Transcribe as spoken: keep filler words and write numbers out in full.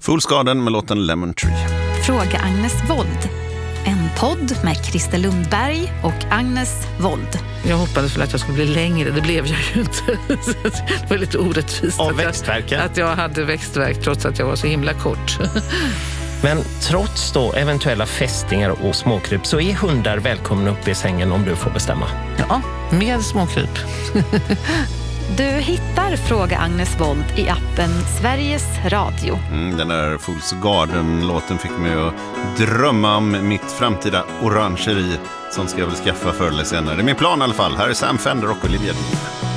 Fools Garden med låten Lemon Tree. Fråga Agnes Wold. En podd med Christer Lundberg och Agnes Wold. Jag hoppades väl att jag skulle bli längre, det blev jag ju inte. Det var lite orättvist av att, växtverken. att jag hade växtverk trots att jag var så himla kort. Men trots då eventuella fästingar och småkryp så är hundar välkomna upp i sängen om du får bestämma. Ja, med småkryp. Du hittar Fråga Agnes Wold i appen Sveriges Radio. Mm, den där Fools Garden-låten fick mig att drömma om mitt framtida orangeri. Som ska jag väl skaffa förr eller senare. Det är min plan i alla fall. Här är Sam Fender och Olivia Dean.